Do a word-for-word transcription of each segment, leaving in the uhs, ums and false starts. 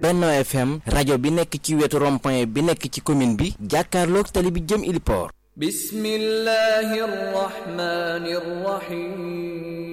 Benno F M rajo bi nekk ci wetu rond-point bi nekk ci commune bi jàkkaarloog tali bi jëm Iliport. Bismillahir Rahmanir Rahim.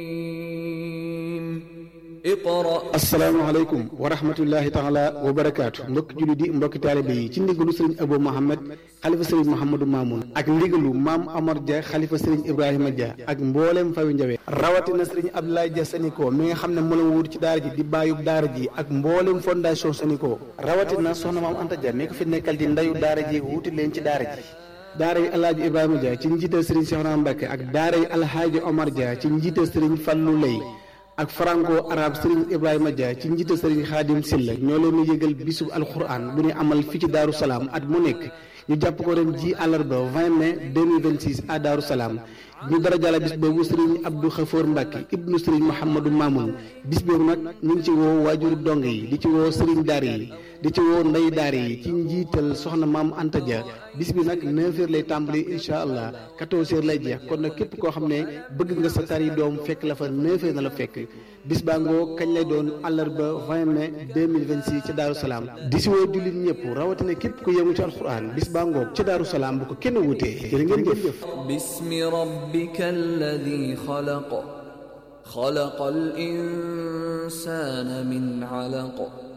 asalaamaaleykum wa rahmatullahi taala wa barakaatu mbokki julli di mbokki taalibe yi ci ndigalu sëriñ Abou Mohamed xalifa sëriñ Mouhamadou Mamoun ak ndigalu maam Amar Dia xalifa sëriñ Ibrahima Dia ak mbooleem fawi Njawe rawatina sëriñ Abdoulaye Dia Saniko mi nga xam ne moo la wut ci daara ji di bàyyub daara ji ak mbooleem fondation Saniko rawatina soxna maam Anta Dia mi ko fi nekkal di ndayu daara ji wuti leen ci daara ji daara yi alhaaji Ibrahima Dia ci njiital sëriñ Cheikhouna Mbacké ak daara yi alhaaji Omar Dia ci njiital sëriñ Fallou Lay ak franco arabe Serigne Ibrahima Dia ci njiital Serigne Khadim Silla ñoo leen di yëgal bisub alquran bu ñu amal fii ci Daaru Salaam at mu nekk ñu jàpp ko ren ji àllarba vingt mai deux mille vingt-six à Daaru Salaam ñu dara jàlla bis boobu Serigne Abdou Khafour Mbacke ibnu Serigne Mouhamadou Mamoun bis boobu nag ñu ngi ci woo waajuru dong yi di ci woo Serigne Daara yi di ci woo ndey daara yi ci njiital soxna maam Anta Dia bis bi nag neuf heures lay tàmbali incha allah quatorze heures lay jeex kon nag képp koo xam ne bëgg nga sa tari doom fekk la fa neuf heures na la fekk bis baa ngoo kañ lay doon àllarba vingt mai deux mille vingt-six ca Daaru Salaam di si woo jullit ñëpp rawatina képp ku yëngu ci alxuraan bis baa ngoo ca Daaru Salaam bu ko kenn wutee jërë ngeen jëf. bismi rabbika alladi xalaq xalaqal insaana min alaq